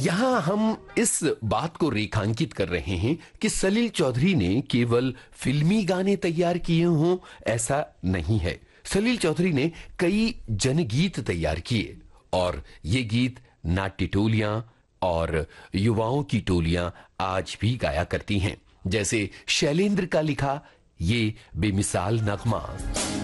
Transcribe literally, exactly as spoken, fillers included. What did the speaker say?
यहाँ हम इस बात को रेखांकित कर रहे हैं कि सलील चौधरी ने केवल फिल्मी गाने तैयार किए हों, ऐसा नहीं है। सलील चौधरी ने कई जनगीत तैयार किए और ये गीत नाट्य टोलियां और युवाओं की टोलियां आज भी गाया करती हैं। जैसे शैलेंद्र का लिखा ये बेमिसाल नगमा।